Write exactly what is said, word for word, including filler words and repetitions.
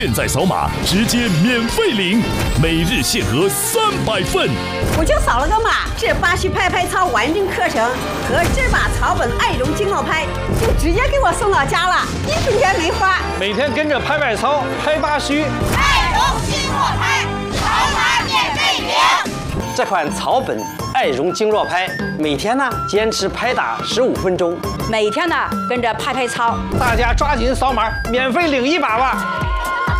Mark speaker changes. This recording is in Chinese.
Speaker 1: 现在扫码直接免费领，每日限额三百份。
Speaker 2: 我就扫了个码，这巴西拍拍操完整课程和这把草本爱绒经络拍就直接给我送到家了，一分钱没花。
Speaker 3: 每天跟着拍拍操、拍八虚，
Speaker 4: 爱绒经络拍，扫码免费领。
Speaker 5: 这款草本爱绒经络拍，每天呢坚持拍打十五分钟，
Speaker 6: 每天呢跟着拍拍操，
Speaker 3: 大家抓紧扫码，免费领一把吧。